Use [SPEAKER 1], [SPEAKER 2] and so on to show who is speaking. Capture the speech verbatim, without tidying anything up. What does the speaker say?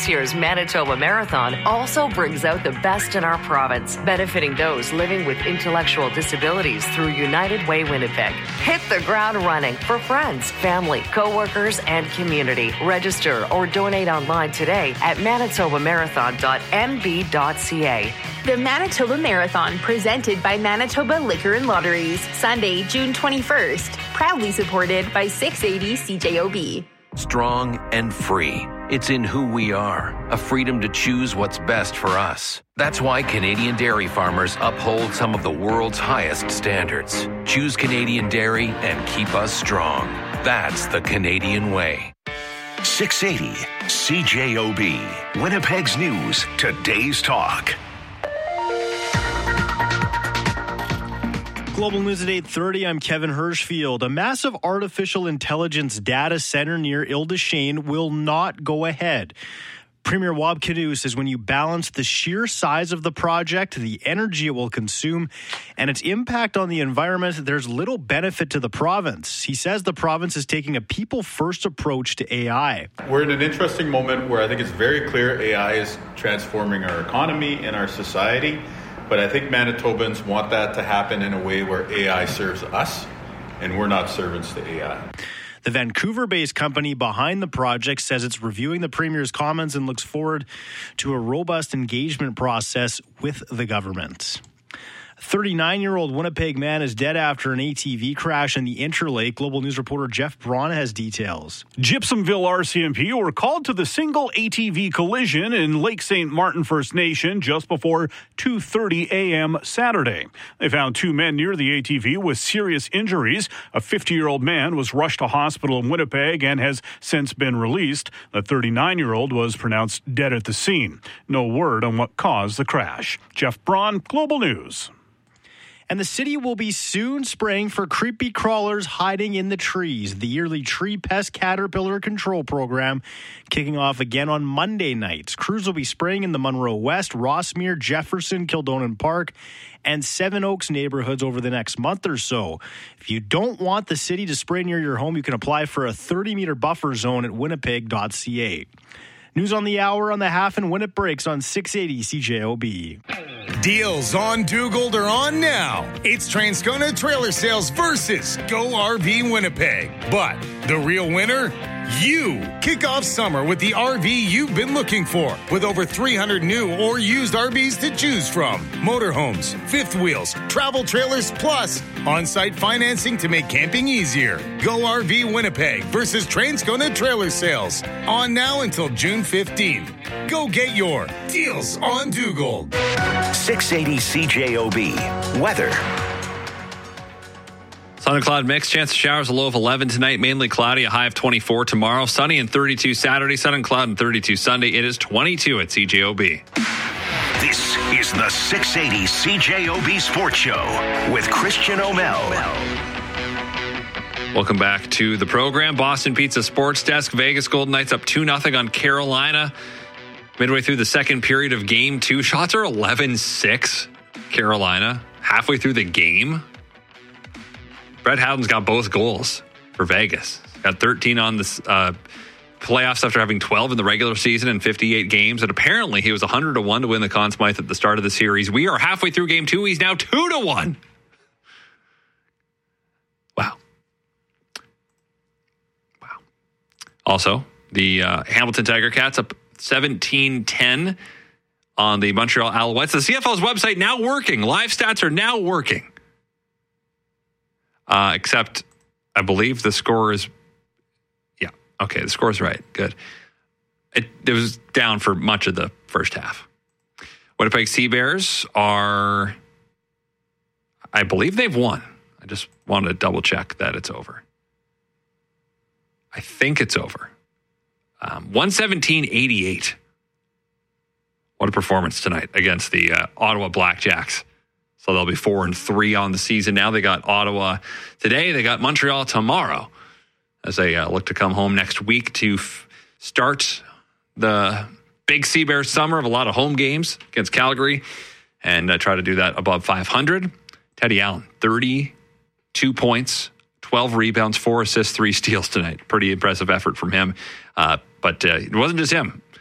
[SPEAKER 1] This year's Manitoba Marathon also brings out the best in our province, benefiting those living with intellectual disabilities through United Way Winnipeg. Hit the ground running for friends, family, co-workers, and community. Register or donate online today at manitoba marathon dot n b dot c a.
[SPEAKER 2] The Manitoba Marathon, presented by Manitoba Liquor and Lotteries, Sunday, June twenty-first. Proudly supported by six eighty C J O B.
[SPEAKER 3] Strong and free. It's in who we are, a freedom to choose what's best for us. That's why Canadian dairy farmers uphold some of the world's highest standards. Choose Canadian dairy and keep us strong. That's the Canadian way.
[SPEAKER 4] six eighty C J O B. Winnipeg's News. Today's Talk.
[SPEAKER 5] Global News at eight thirty, I'm Kevin Hirschfield. A massive artificial intelligence data center near Ile-des-Chênes will not go ahead. Premier Wab Kinew says when you balance the sheer size of the project, the energy it will consume, and its impact on the environment, there's little benefit to the province. He says the province is taking a people-first approach to A I.
[SPEAKER 6] We're in an interesting moment where I think it's very clear A I is transforming our economy and our society. But I think Manitobans want that to happen in a way where A I serves us and we're not servants to A I.
[SPEAKER 5] The Vancouver-based company behind the project says it's reviewing the Premier's comments and looks forward to a robust engagement process with the government. thirty-nine-year-old Winnipeg man is dead after an A T V crash in the Interlake. Global News reporter Jeff Braun has details.
[SPEAKER 7] Gypsumville R C M P were called to the single A T V collision in Lake Saint Martin First Nation just before two thirty a.m. Saturday. They found two men near the A T V with serious injuries. A fifty-year-old man was rushed to hospital in Winnipeg and has since been released. The thirty-nine-year-old was pronounced dead at the scene. No word on what caused the crash. Jeff Braun, Global News.
[SPEAKER 5] And the city will be soon spraying for creepy crawlers hiding in the trees. The yearly Tree Pest Caterpillar Control Program kicking off again on Monday nights. Crews will be spraying in the Munro West, Rossmere, Jefferson, Kildonan Park, and Seven Oaks neighborhoods over the next month or so. If you don't want the city to spray near your home, you can apply for a thirty-meter buffer zone at winnipeg dot c a. News on the hour on the half and when it breaks on six eighty C J O B.
[SPEAKER 8] Deals on Dugald are on now. It's Transcona Trailer Sales versus Go R V Winnipeg. But the real winner? You. Kick off summer with the R V you've been looking for, with over three hundred new or used R Vs to choose from. Motorhomes, fifth wheels, travel trailers, plus on-site financing to make camping easier. Go R V Winnipeg versus Transcona Trailer Sales. On now until June fifteenth. Go get your deals on Dugald.
[SPEAKER 4] six eighty C J O B. Weather.
[SPEAKER 9] Sun and cloud mix, chance of showers, a low of eleven tonight, mainly cloudy, a high of twenty-four tomorrow, sunny and thirty-two Saturday, sun and cloud and thirty-two Sunday. It is twenty-two at C J O B.
[SPEAKER 4] This is the six eighty C J O B Sports Show with Christian O'Mell.
[SPEAKER 9] Welcome back to the program. Boston Pizza Sports Desk. Vegas Golden Knights up two nothing on Carolina. Midway through the second period of game two. Shots are eleven six. Carolina. Halfway through the game. Brett Howden's got both goals for Vegas. Got thirteen on the uh, playoffs after having twelve in the regular season and fifty-eight games. And apparently he was one hundred to one to win the Conn Smythe at the start of the series. We are halfway through game two. He's now two to one. Wow. Wow. Also, the uh, Hamilton Tiger Cats up seventeen ten on the Montreal Alouettes. The C F L's website now working. Live stats are now working. Uh, except, I believe the score is, yeah, okay, the score is right. Good. It, it was down for much of the first half. Winnipeg Sea Bears are, I believe they've won. I just wanted to double check that it's over. I think it's over. Um, one seventeen eighty-eight. What a performance tonight against the uh, Ottawa Blackjacks. So they'll be four and three on the season. Now they got Ottawa today. They got Montreal tomorrow as they uh, look to come home next week to f- start the big Sea Bears summer of a lot of home games against Calgary and uh, try to do that above five hundred. Teddy Allen, thirty-two points, twelve rebounds, four assists, three steals tonight. Pretty impressive effort from him. Uh, but uh, it wasn't just him.